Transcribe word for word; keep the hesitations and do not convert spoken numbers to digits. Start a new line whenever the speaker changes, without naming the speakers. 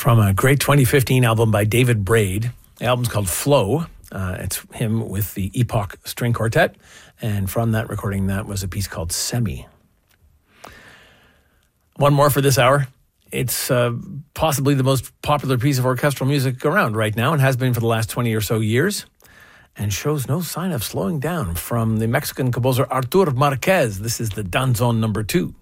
From a great twenty fifteen album by David Braid. The album's called Flow. Uh, it's him with the Epoch String Quartet. And from that recording, that was a piece called Semi. One more for this hour. It's uh, possibly the most popular piece of orchestral music around right now and has been for the last twenty or so years, and shows no sign of slowing down. From the Mexican composer Artur Marquez, this is the Danzón number two.